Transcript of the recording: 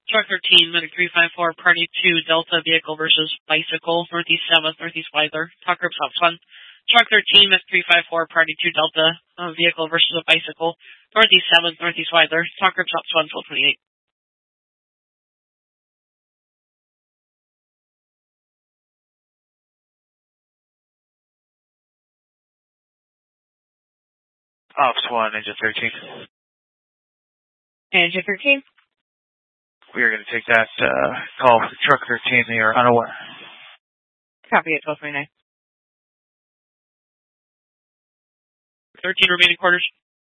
Truck 13, Medic 354, Party 2, Delta Vehicle versus Bicycle, Northeast 7th, Northeast Weiler, Talk Group South 1. Truck 13, Medic 354, Party 2, Delta Vehicle versus a Bicycle, Northeast 7th, Northeast Weiler, Talk Group South 1, 1228. Ops 1, Engine 13. Engine 13. We are going to take that call for Truck 13. They are unaware. Copy at 1229. 13 remaining quarters.